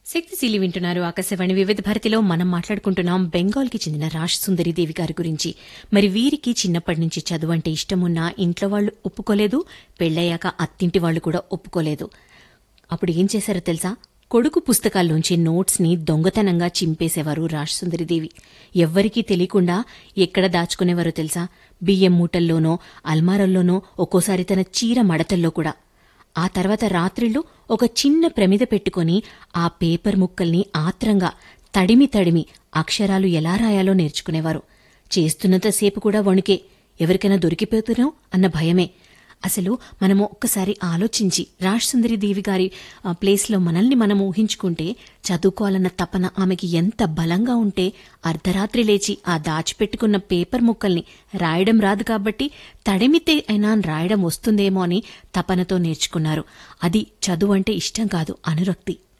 శక్తిశీలి వింటున్నారు ఆకాశవాణి వివిధ భారతిలో. మనం మాట్లాడుకుంటున్నాం బెంగాల్కి చెందిన రాజ్ సుందరిదేవి గారి గురించి. మరి వీరికి చిన్నప్పటి నుంచి చదువు అంటే ఇష్టమున్నా ఇంట్లో వాళ్ళు ఒప్పుకోలేదు, పెళ్లయ్యాక అత్తింటి వాళ్ళు కూడా ఒప్పుకోలేదు. అప్పుడు ఏం చేశారో తెలుసా? కొడుకు పుస్తకాల్లోంచి నోట్స్ ని దొంగతనంగా చింపేసేవారు రాజ్ సుందరిదేవి. ఎవ్వరికీ తెలియకుండా ఎక్కడ దాచుకునేవారో తెలుసా? బియ్యం మూటల్లోనో, అల్మారల్లోనో, ఒక్కోసారి తన చీర మడతల్లో కూడా. ఆ తర్వాత రాత్రిళ్ళు ఒక చిన్న ప్రమిద పెట్టుకుని ఆ పేపర్ ముక్కల్ని ఆత్రంగా తడిమి అక్షరాలు ఎలా రాయాలో నేర్చుకునేవారు. చేస్తున్నంతసేపు కూడా వణుకే, ఎవరికైనా దొరికిపోతున్నాం అన్న భయమే. అసలు మనము ఒక్కసారి ఆలోచించి రాజ్ సుందరిదేవి గారి ప్లేస్లో మనల్ని మనం ఊహించుకుంటే చదువుకోవాలన్న తపన ఆమెకి ఎంత బలంగా ఉంటే అర్ధరాత్రి లేచి ఆ దాచిపెట్టుకున్న పేపర్ ముక్కల్ని రాయడం రాదు కాబట్టి తడిమితే అయినా రాయడం వస్తుందేమో అని తపనతో నేర్చుకున్నారు. అది చదువు అంటే ఇష్టం కాదు, అనురక్తి.